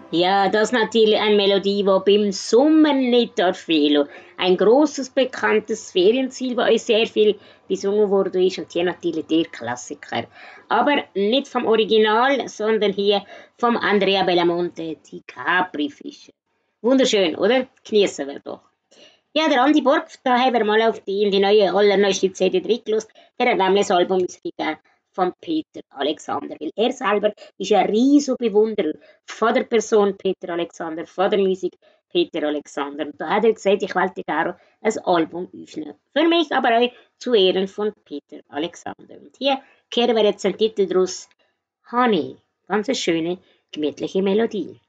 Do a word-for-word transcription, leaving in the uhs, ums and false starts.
Ja, das ist natürlich eine Melodie, die beim Sommer nicht darf fehlen. Ein großes bekanntes Ferienziel, wo uns sehr viel besungen wurde, ist und hier natürlich der Klassiker. Aber nicht vom Original, sondern hier vom Andrea Bellamonte, die Capri-Fische. Wunderschön, oder? Genießen wir doch. Ja, der Andi Borg, da haben wir mal auf die, in die neue, allerneueste C D reingelost. Der hat nämlich das Album gegeben von Peter Alexander. Weil er selber ist ein riesiger Bewunderer von der Person Peter Alexander, von der Musik Peter Alexander. Und da hat er gesagt, ich wollte gerne ein Album öffnen. Für mich aber auch zu Ehren von Peter Alexander. Und hier kehren wir jetzt den Titel draus. Honey. Ganz eine schöne, gemütliche Melodie.